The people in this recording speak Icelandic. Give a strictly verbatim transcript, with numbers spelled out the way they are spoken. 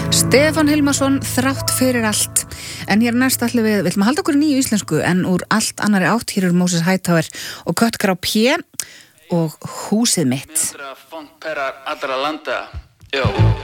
Stefán Hilmarsson, þrátt fyrir allt. En hér næst ætlum við, við ætlum að halda okkur í nýju íslensku en úr allt annari átt. Hér eru Moses Hightower og Kött Grá P og Húsið mitt. Mientras funk perrar allra landa. Yo.